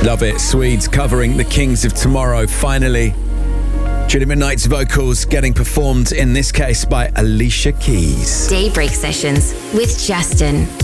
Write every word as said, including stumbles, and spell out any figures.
Love it. Swedes covering The Kings of Tomorrow, finally. Julie Midnight's vocals getting performed, in this case, by Alicia Keys. Daybreak Sessions with Justin.